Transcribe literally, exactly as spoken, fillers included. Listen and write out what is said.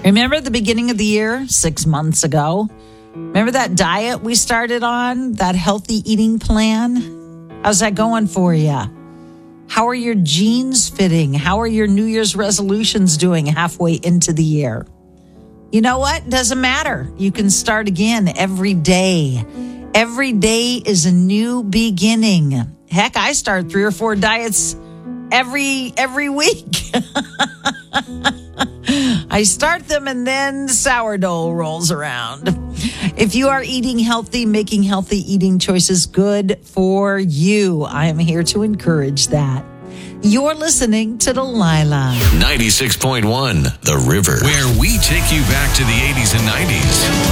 Remember the beginning of the year, six months ago? Remember that diet we started on, that healthy eating plan? How's that going for you? How are your jeans fitting? How are your New Year's resolutions doing halfway into the year? You know what? Doesn't matter. You can start again every day. Every day is a new beginning. Heck, I start three or four diets every every week. I start them and then sourdough rolls around. If you are eating healthy, making healthy eating choices, good for you. I am here to encourage that. You're listening to Delilah. ninety-six point one The River, where we take you back to the eighties and nineties.